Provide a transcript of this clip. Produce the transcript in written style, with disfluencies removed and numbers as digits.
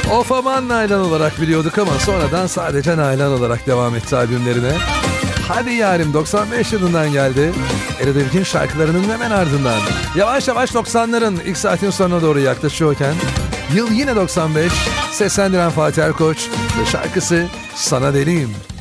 Of aman Nalan olarak biliyorduk ama sonradan sadece Nalan olarak devam etti albümlerine. Hadi Yarim 95 yılından geldi. Eredivkin şarkılarının hemen ardından. Yavaş yavaş 90'ların ilk saatin sonuna doğru yaklaşıyorken yıl yine 95. Seslendiren Fatih Erkoç ve şarkısı Sana Deliyim.